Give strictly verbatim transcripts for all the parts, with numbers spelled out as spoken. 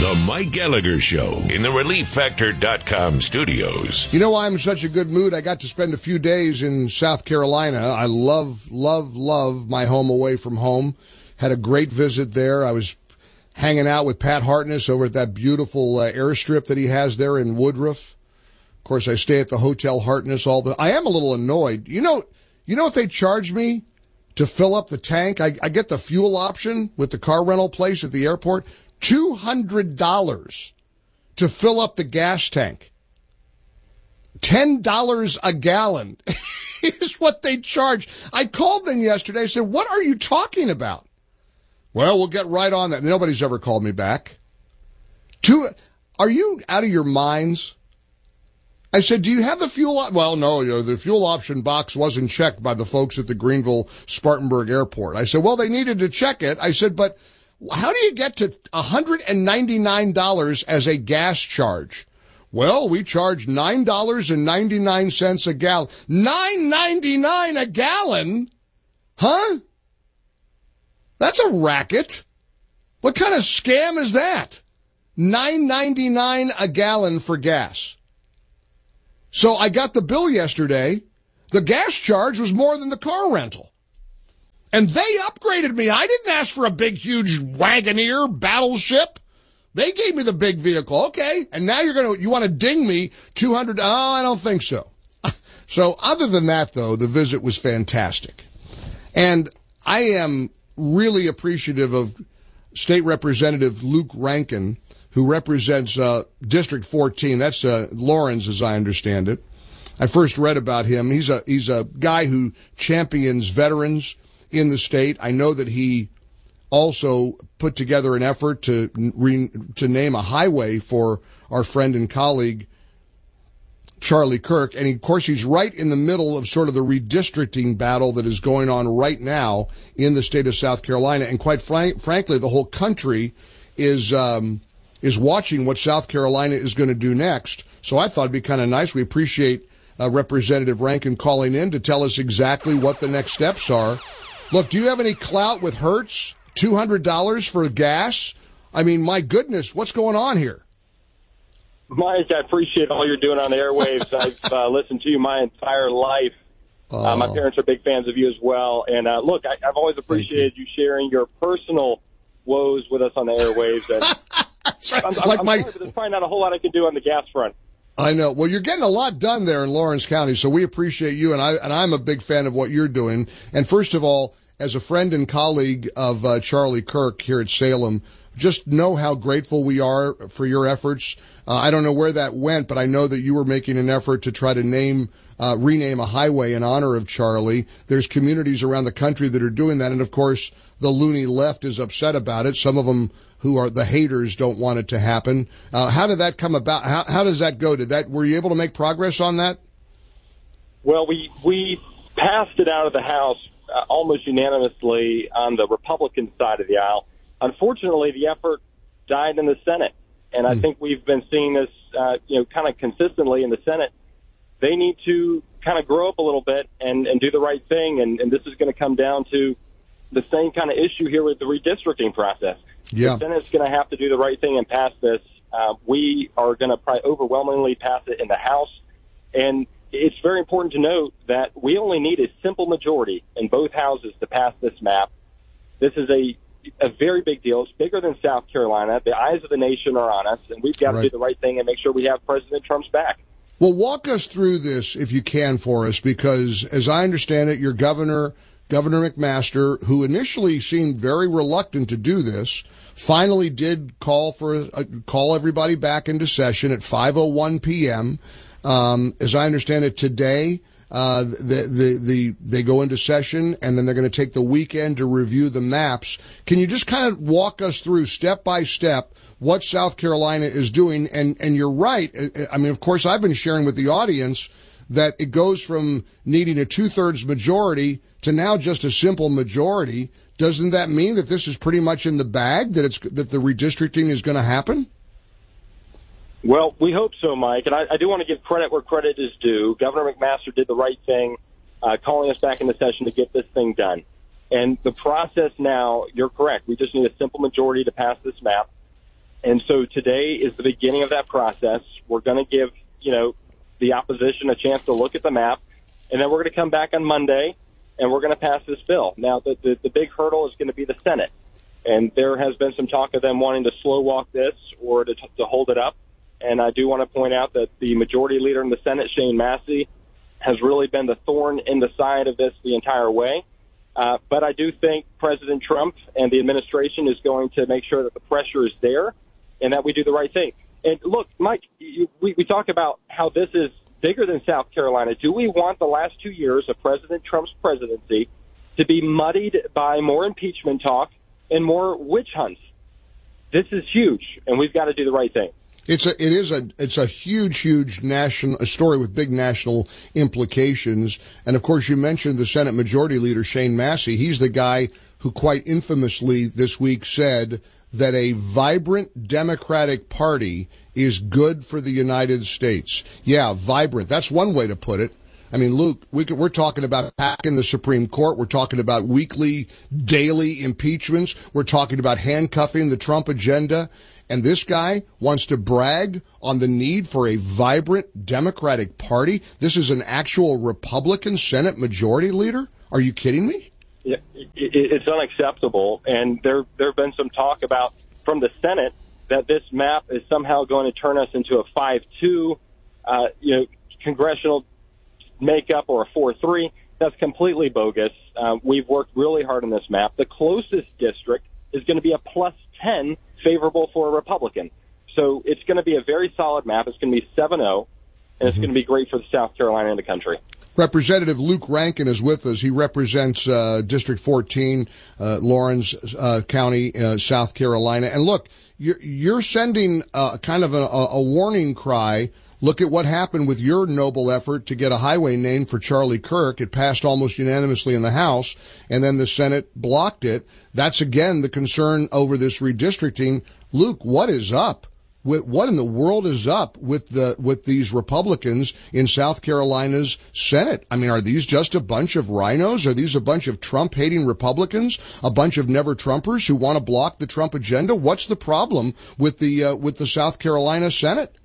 The Mike Gallagher Show in the relief factor dot com studios. You know why I'm in such a good mood? I got to spend a few days in South Carolina. I love, love, love my home away from home. Had a great visit there. I was hanging out with Pat Hartness over at that beautiful uh, airstrip that he has there in Woodruff. Of course, I stay at the Hotel Hartness all the. I am a little annoyed. You know, you know what they charge me to fill up the tank? I, I get the fuel option with the car rental place at the airport. two hundred dollars to fill up the gas tank. ten dollars a gallon is what they charge. I called them yesterday. I said, what are you talking about? Well, we'll get right on that. Nobody's ever called me back. Two, are you out of your minds? I said, do you have the fuel op-? Well, no, you know, the fuel option box wasn't checked by the folks at the Greenville-Spartanburg Airport. I said, well, they needed to check it. I said, but how do you get to one hundred ninety-nine dollars as a gas charge? Well, we charge nine dollars and ninety-nine cents a gallon. nine ninety-nine a gallon? Huh? That's a racket. What kind of scam is that? nine ninety-nine a gallon for gas. So I got the bill yesterday. The gas charge was more than the car rental. And they upgraded me. I didn't ask for a big, huge Wagoneer battleship. They gave me the big vehicle. Okay. And now you're going to, you want to ding me two hundred. Oh, I don't think so. So other than that, though, the visit was fantastic. And I am really appreciative of State Representative Luke Rankin, who represents uh, District fourteen. That's uh, Lawrence, as I understand it. I first read about him. He's a he's a guy who champions veterans in the state. I know that he also put together an effort to re, to name a highway for our friend and colleague Charlie Kirk. And, of course, he's right in the middle of sort of the redistricting battle that is going on right now in the state of South Carolina. And quite frank, frankly, the whole country is um, is watching what South Carolina is going to do next. So I thought it'd be kind of nice. We appreciate uh, Representative Rankin calling in to tell us exactly what the next steps are. Look, do you have any clout with Hertz? two hundred dollars for gas? I mean, my goodness, what's going on here? Mike, I appreciate all you're doing on the airwaves. I've uh, listened to you my entire life. Oh. Uh, my parents are big fans of you as well. And, uh, look, I, I've always appreciated you. you sharing your personal woes with us on the airwaves. And That's right. I'm, like I'm my... sorry, but there's probably not a whole lot I can do on the gas front. I know. Well, you're getting a lot done there in Lawrence County, so we appreciate you, and, I, and I'm a big fan of what you're doing. And first of all, as a friend and colleague of uh, Charlie Kirk here at Salem, just know how grateful we are for your efforts. Uh, I don't know where that went, but I know that you were making an effort to try to name, uh, rename a highway in honor of Charlie. There's communities around the country that are doing that, and of course, the loony left is upset about it. Some of them who are the haters don't want it to happen. Uh, how did that come about? How, how does that go? Did that, were you able to make progress on that? Well, we, we passed it out of the House uh, almost unanimously on the Republican side of the aisle. Unfortunately, the effort died in the Senate, and I mm. think we've been seeing this, uh, you know, kind of consistently in the Senate. They need to kind of grow up a little bit and, and do the right thing, and, and this is going to come down to the same kind of issue here with the redistricting process. Yeah. The Senate's going to have to do the right thing and pass this. Uh, we are going to probably overwhelmingly pass it in the House, and it's very important to note that we only need a simple majority in both houses to pass this map. This is a a very big deal. It's bigger than South Carolina. The eyes of the nation are on us, and we've got to right. do the right thing and make sure we have President Trump's back. Well, walk us through this, if you can, for us, because as I understand it, your governor, Governor McMaster, who initially seemed very reluctant to do this, finally did call for a, call everybody back into session at five oh one p.m. Um, as I understand it today, Uh, the, the, the, they go into session, and then they're going to take the weekend to review the maps. Can you just kind of walk us through step by step what South Carolina is doing? And, and you're right. I mean, of course, I've been sharing with the audience that it goes from needing a two-thirds majority to now just a simple majority. Doesn't that mean that this is pretty much in the bag, that it's, that the redistricting is going to happen? Well, we hope so, Mike, and I, I do want to give credit where credit is due. Governor McMaster did the right thing, uh, calling us back into session to get this thing done. And the process now, you're correct, we just need a simple majority to pass this map. And so today is the beginning of that process. We're going to give, you know, the opposition a chance to look at the map, and then we're going to come back on Monday, and we're going to pass this bill. Now, the, the, the big hurdle is going to be the Senate, and there has been some talk of them wanting to slow walk this or to, to hold it up. And I do want to point out that the majority leader in the Senate, Shane Massey, has really been the thorn in the side of this the entire way. Uh, but I do think President Trump and the administration is going to make sure that the pressure is there and that we do the right thing. And look, Mike, you, we, we talk about how this is bigger than South Carolina. Do we want the last two years of President Trump's presidency to be muddied by more impeachment talk and more witch hunts? This is huge, and we've got to do the right thing. It's a, it is a, it's a huge, huge national, a story with big national implications. And of course, you mentioned the Senate Majority Leader, Shane Massey. He's the guy who quite infamously this week said that a vibrant Democratic Party is good for the United States. Yeah, vibrant. That's one way to put it. I mean, Luke, we could, we're talking about packing the Supreme Court. We're talking about weekly, daily impeachments. We're talking about handcuffing the Trump agenda. And this guy wants to brag on the need for a vibrant Democratic Party. This is an actual Republican Senate Majority Leader? Are you kidding me? Yeah, it's unacceptable. And there there have been some talk about from the Senate that this map is somehow going to turn us into a five two, uh, you know, congressional makeup or a four three. That's completely bogus. Uh, we've worked really hard on this map. The closest district is going to be a plus ten favorable for a Republican. So it's going to be a very solid map. It's going to be seven oh, and it's mm-hmm. going to be great for the South Carolina and the country. Representative Luke Rankin is with us. He represents uh, District fourteen, uh, Lawrence uh, County, uh, South Carolina. And look, you're, you're sending uh, kind of a, a warning cry. Look at what happened with your noble effort to get a highway named for Charlie Kirk. It passed almost unanimously in the House, and then the Senate blocked it. That's, again, the concern over this redistricting. Luke, what is up? What in the world is up with the with these Republicans in South Carolina's Senate? I mean, are these just a bunch of rhinos? Are these a bunch of Trump-hating Republicans, a bunch of never-Trumpers who want to block the Trump agenda? What's the problem with the uh, with the South Carolina Senate?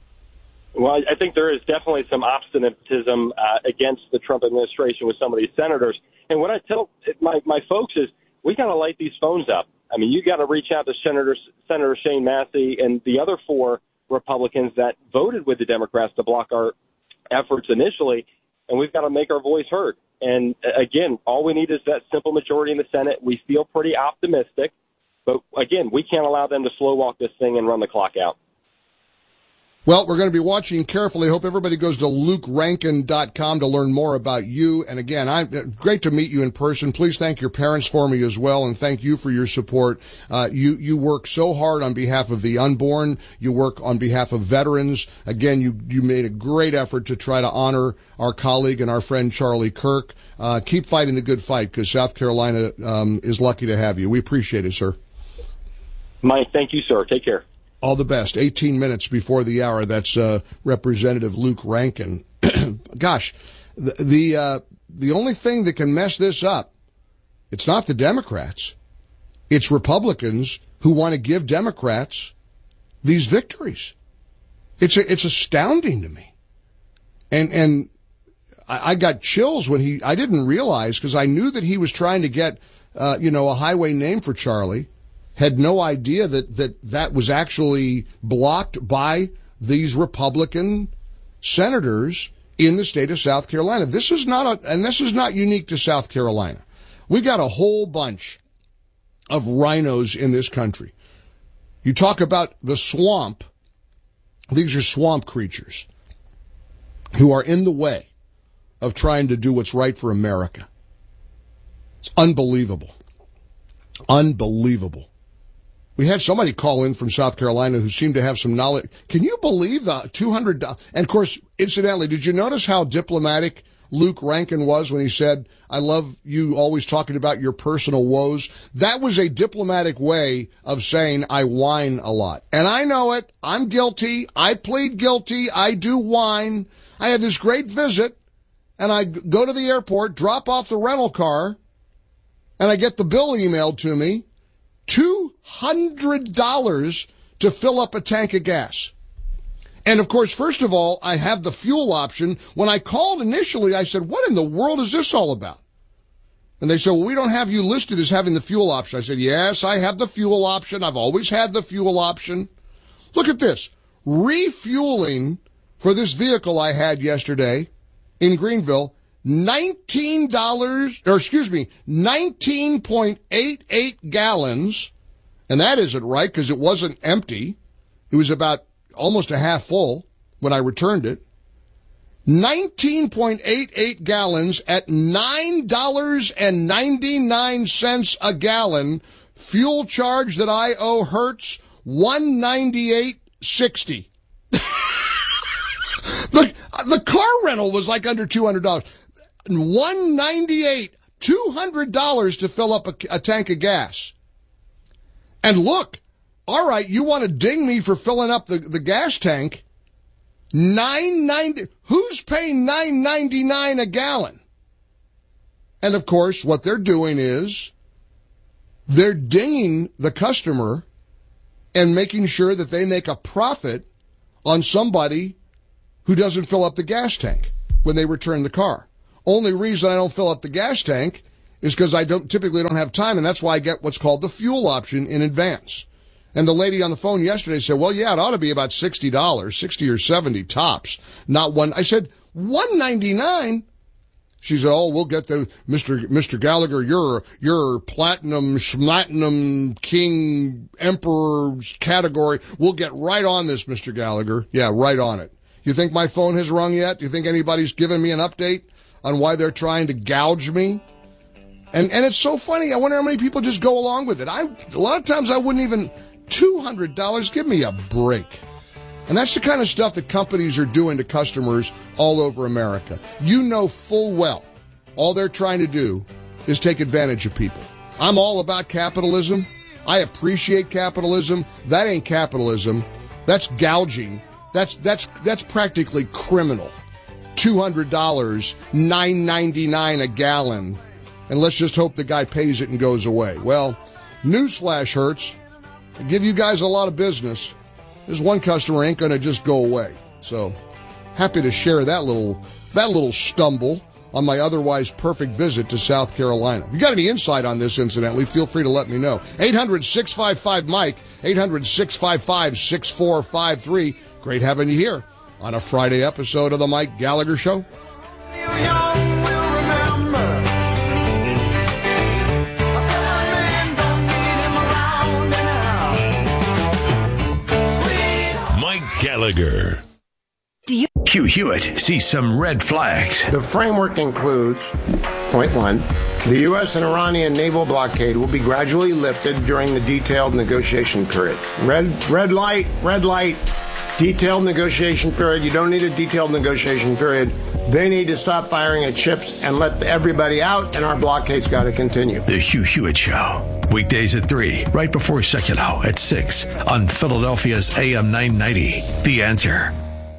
Well, I think there is definitely some obstinatism uh, against the Trump administration with some of these senators. And what I tell my, my folks is we got to light these phones up. I mean, you got to reach out to Senator, Senator Shane Massey and the other four Republicans that voted with the Democrats to block our efforts initially, and we've got to make our voice heard. And, again, all we need is that simple majority in the Senate. We feel pretty optimistic. But, again, we can't allow them to slow walk this thing and run the clock out. Well, we're going to be watching carefully. Hope everybody goes to luke rankin dot com to learn more about you. And again, I'm great to meet you in person. Please thank your parents for me as well, and thank you for your support. Uh, you you work so hard on behalf of the unborn. You work on behalf of veterans. Again, you you made a great effort to try to honor our colleague and our friend Charlie Kirk. Uh, keep fighting the good fight, because South Carolina um, is lucky to have you. We appreciate it, sir. Mike, thank you, sir. Take care. All the best. eighteen minutes before the hour. That's uh, Representative Luke Rankin. Gosh, the the, uh, the only thing that can mess this up, it's not the Democrats. It's Republicans who want to give Democrats these victories. It's a, it's astounding to me. And and I, I got chills when he. I didn't realize, because I knew that he was trying to get uh, you know a highway name for Charlie. Had no idea that, that that was actually blocked by these Republican senators in the state of South Carolina. This is not a, and this is not unique to South Carolina. We got a whole bunch of rhinos in this country. You talk about the swamp. These are swamp creatures who are in the way of trying to do what's right for America. It's unbelievable. Unbelievable. We had somebody call in from South Carolina who seemed to have some knowledge. Can you believe the two hundred dollars? And, of course, incidentally, did you notice how diplomatic Luke Rankin was when he said, I love you always talking about your personal woes? That was a diplomatic way of saying I whine a lot. And I know it. I'm guilty. I plead guilty. I do whine. I had this great visit, and I go to the airport, drop off the rental car, and I get the bill emailed to me. two hundred dollars to fill up a tank of gas. And, of course, first of all, I have the fuel option. When I called initially, I said, what in the world is this all about? And they said, well, we don't have you listed as having the fuel option. I said, yes, I have the fuel option. I've always had the fuel option. Look at this. Refueling for this vehicle I had yesterday in Greenville, nineteen dollars, or excuse me, nineteen point eight eight gallons. And that isn't right because it wasn't empty. It was about almost a half full when I returned it. nineteen point eight eight gallons at nine dollars and ninety-nine cents a gallon. Fuel charge that I owe Hertz, one ninety-eight sixty. the, the car rental was like under two hundred dollars. one ninety-eight, two hundred dollars to fill up a, a tank of gas. And look, all right, you want to ding me for filling up the, the gas tank? nine ninety. Who's paying nine ninety-nine a gallon? And of course, what they're doing is they're dinging the customer and making sure that they make a profit on somebody who doesn't fill up the gas tank when they return the car. Only reason I don't fill up the gas tank is because I don't typically don't have time, and that's why I get what's called the fuel option in advance. And the lady on the phone yesterday said, well, yeah, it ought to be about sixty dollars, sixty or seventy tops, not one. I said, one ninety-nine? She said, oh, we'll get the, Mister Mister Gallagher, you're, you're platinum, platinum king, emperor category. We'll get right on this, Mister Gallagher. Yeah, right on it. You think my phone has rung yet? Do you think anybody's given me an update on why they're trying to gouge me? And, and it's so funny. I wonder how many people just go along with it. I, a lot of times I wouldn't even, two hundred dollars, give me a break. And that's the kind of stuff that companies are doing to customers all over America. You know full well all they're trying to do is take advantage of people. I'm all about capitalism. I appreciate capitalism. That ain't capitalism. That's gouging. That's that's that's practically criminal. two hundred dollars, nine ninety-nine a gallon. And let's just hope the guy pays it and goes away. Well, newsflash, Hertz. I give you guys a lot of business. This one customer ain't going to just go away. So happy to share that little that little stumble on my otherwise perfect visit to South Carolina. If you got any insight on this, incidentally, feel free to let me know. eight hundred, six five five, Mike, eight hundred, six five five, six four five three. Great having you here on a Friday episode of The Mike Gallagher Show. Gallagher. Do you? Hugh Hewitt sees some red flags. The framework includes, point one, the U S and Iranian naval blockade will be gradually lifted during the detailed negotiation period. Red, red light, red light, detailed negotiation period. You don't need a detailed negotiation period. They need to stop firing at ships and let everybody out, and our blockade's got to continue. The Hugh Hewitt Show. Weekdays at three, right before Seculo at six on Philadelphia's A M nine ninety. The Answer.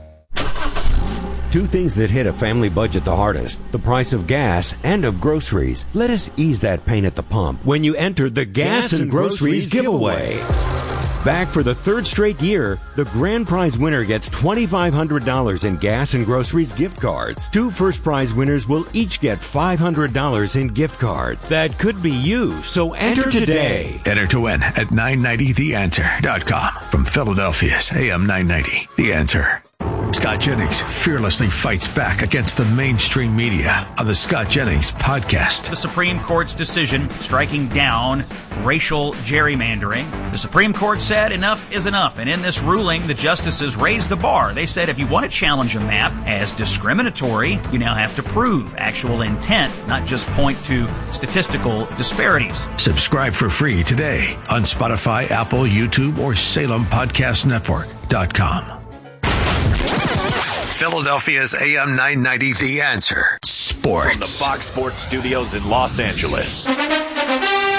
Two things that hit a family budget the hardest, the price of gas and of groceries. Let us ease that pain at the pump when you enter the Gas, gas and, and Groceries, groceries giveaway. giveaway. Back for the third straight year, the grand prize winner gets twenty-five hundred dollars in gas and groceries gift cards. Two first prize winners will each get five hundred dollars in gift cards. That could be you, so enter, enter today. Enter to win at nine ninety the answer dot com from Philadelphia's A M nine ninety. The Answer. Scott Jennings fearlessly fights back against the mainstream media on the Scott Jennings Podcast. The Supreme Court's decision striking down racial gerrymandering. The Supreme Court said enough is enough, and in this ruling, the justices raised the bar. They said if you want to challenge a map as discriminatory, you now have to prove actual intent, not just point to statistical disparities. Subscribe for free today on Spotify, Apple, YouTube, or Salem Podcast Network dot com. Philadelphia's A M nine ninety, The Answer. Sports. From the Fox Sports Studios in Los Angeles.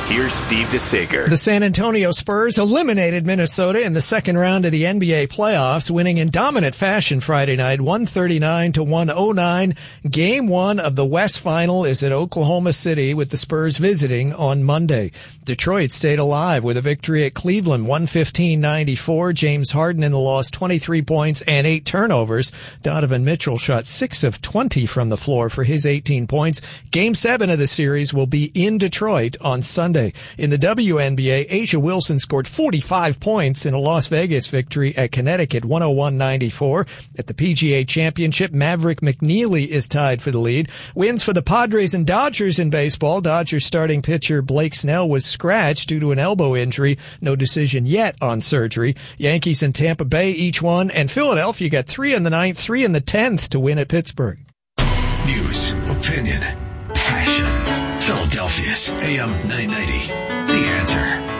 Here's Steve DeSager. The San Antonio Spurs eliminated Minnesota in the second round of the N B A playoffs, winning in dominant fashion Friday night, one thirty-nine to one oh nine. Game one of the West Final is at Oklahoma City, with the Spurs visiting on Monday. Detroit stayed alive with a victory at Cleveland, one fifteen ninety-four. James Harden in the loss, twenty-three points and eight turnovers. Donovan Mitchell shot six of twenty from the floor for his eighteen points. Game seven of the series will be in Detroit on Sunday. In the W N B A, A'ja Wilson scored forty-five points in a Las Vegas victory at Connecticut, one oh one ninety-four. At the P G A Championship, Maverick McNeely is tied for the lead. Wins for the Padres and Dodgers in baseball. Dodgers starting pitcher Blake Snell was scratched due to an elbow injury. No decision yet on surgery. Yankees and Tampa Bay each won, and Philadelphia got three in the ninth, three in the tenth to win at Pittsburgh. News, opinion, passion. Philadelphia's A M nine ninety. The Answer.